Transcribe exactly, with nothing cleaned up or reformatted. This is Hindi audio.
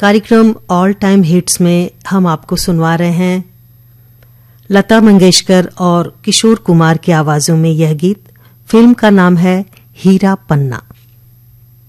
कार्यक्रम ऑल टाइम हिट्स में हम आपको सुनवा रहे हैं लता मंगेशकर और किशोर कुमार की आवाजों में यह गीत। फिल्म का नाम है हीरा पन्ना।